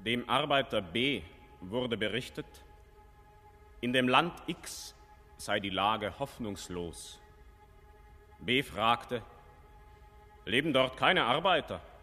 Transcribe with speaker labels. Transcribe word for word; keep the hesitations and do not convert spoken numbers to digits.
Speaker 1: Dem Arbeiter B wurde berichtet, in dem Land X sei die Lage hoffnungslos. B fragte, leben dort keine Arbeiter?